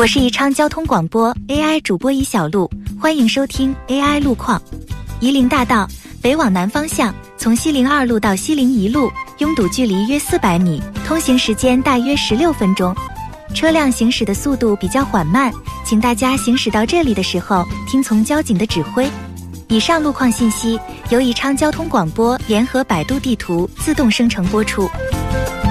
我是宜昌交通广播 AI 主播宜小璐，欢迎收听 AI 路况。夷陵大道北往南方向，从西陵2路到西陵1路，拥堵距离约400米，通行时间大约16分钟。车辆行驶的速度比较缓慢，请大家行驶到这里的时候听从交警的指挥。以上路况信息由宜昌交通广播联合百度地图自动生成播出。